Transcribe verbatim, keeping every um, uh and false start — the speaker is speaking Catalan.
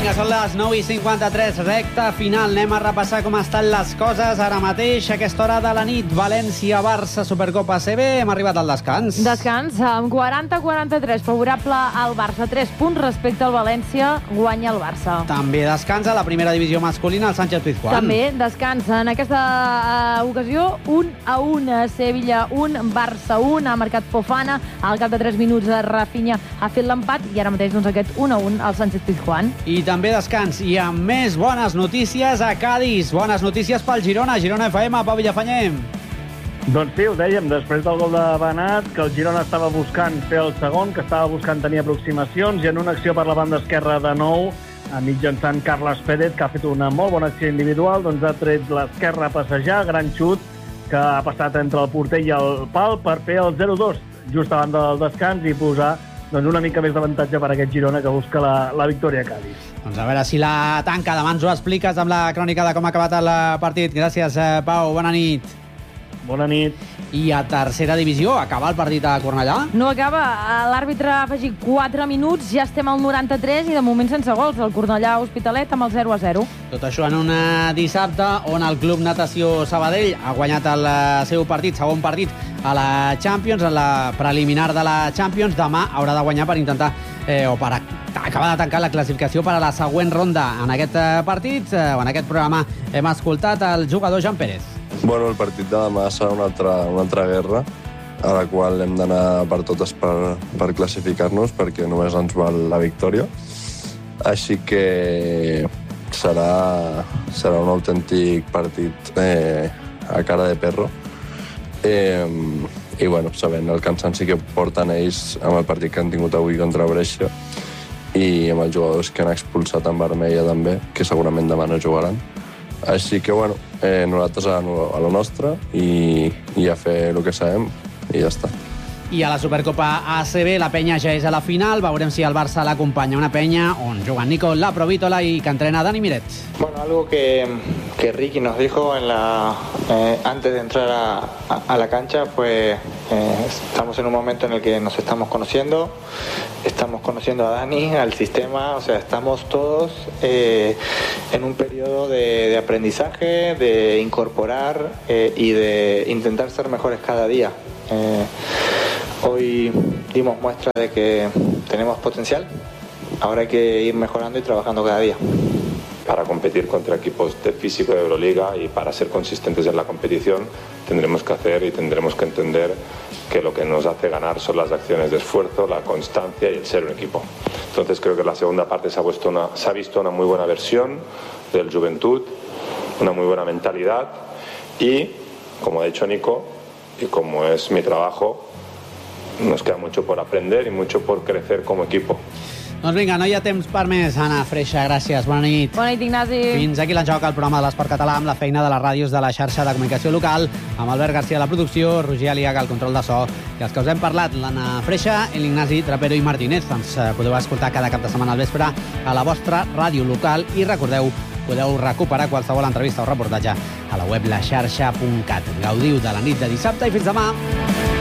Vinga, són les nou i cinquanta-tres, recta final. Anem a repassar com estan les coses ara mateix, a aquesta hora de la nit. València-Barça, Supercopa A C B. Hem arribat al descans. Descans, amb quaranta a quaranta-tres, favorable al Barça. tres punts respecte al València, guanya el Barça. També descansa la primera divisió masculina, el Sánchez-Pizjuán. També descansa en aquesta uh, ocasió, un a un. Sevilla un, Barça un, ha marcat Fofana. Al cap de tres minuts, Rafinha ha fet l'empat i ara mateix doncs, aquest un a un al Sánchez-Pizjuán. I també descans i amb més bones notícies a Cádiz. Bones notícies pel Girona. Girona F M, Pau Villafanyer. Doncs sí, ho dèiem, després del gol de Benat, que el Girona estava buscant fer el segon, que estava buscant tenir aproximacions, i en una acció per la banda esquerra de nou, mitjançant Carles Pérez, que ha fet una molt bona acció individual, doncs ha tret l'esquerra a passejar, gran xut, que ha passat entre el porter i el pal per fer el zero dos, just abans del descans, i posar doncs, una mica més d'avantatge per a aquest Girona que busca la, la victòria a Cádiz. Doncs a veure si la tanca. Demà ens ho expliques amb la crònica de com ha acabat el partit. Gràcies, Pau. Bona nit. Bona nit. I a tercera divisió, acaba el partit a Cornellà? No acaba. L'àrbitre ha afegit quatre minuts, ja estem al noranta-tres i de moment sense gols. El Cornellà Hospitalet amb el zero a zero. Tot això en un dissabte on el Club Natació Sabadell ha guanyat el seu partit, segon partit a la Champions, en la preliminar de la Champions. Demà haurà de guanyar per intentar eh, o per acabar de tancar la classificació per a la següent ronda. En aquest partit, eh, o en aquest programa, hem escoltat el jugador Jan Pérez. Bueno, el partit de demà serà una altra, una altra guerra a la qual hem d'anar per totes per, per classificar-nos, perquè només ens val la victòria. Així que serà, serà un autèntic partit eh, a cara de perro. Eh, I bueno, sabent el cansanci que porten ells amb el partit que han tingut avui contra Brescia i amb els jugadors que han expulsat en vermella també, que segurament demà no jugaran. Així que, bueno, eh, nosaltres a, a la nostra i, i a fer el que sabem i ja està. I a la Supercopa A C B la penya ja és a la final. Veurem si el Barça l'acompanya. Una penya on juguen Nico Laprovítola i que entrena Dani Miret. Bueno, algo que, que Ricky nos dijo en la, eh, antes de entrar a, a, a la cancha fue eh, estamos en un momento en el que nos estamos conociendo, estamos conociendo a Dani, al sistema, o sea, estamos todos eh, en un periodo de, de aprendizaje, de incorporar eh, y de intentar ser mejores cada día. Eh, hoy dimos muestra de que tenemos potencial, ahora hay que ir mejorando y trabajando cada día. Para competir contra equipos de físico de Euroliga y para ser consistentes en la competición tendremos que hacer y tendremos que entender que lo que nos hace ganar son las acciones de esfuerzo, la constancia y el ser un equipo. Entonces creo que en la segunda parte se ha, puesto una, se ha visto una muy buena versión del Juventud, una muy buena mentalidad y, como ha dicho Nico, y como es mi trabajo, nos queda mucho por aprender y mucho por crecer como equipo. Doncs vinga, no hi ha temps per més. Anna Freixa, gràcies. Bona nit. Bona nit, Ignasi. Fins aquí l'enjoc, el programa de l'Esport Català, amb la feina de les ràdios de la xarxa de comunicació local, amb Albert García a la producció, Roger Aliaga al control de so, i els que us hem parlat, l'Anna Freixa, l'Ignasi Trapero i Martínez. Ens podeu escoltar cada cap de setmana al vespre a la vostra ràdio local i recordeu, podeu recuperar qualsevol entrevista o reportatge a la web la xarxa punt cat. Gaudiu de la nit de dissabte i fins demà.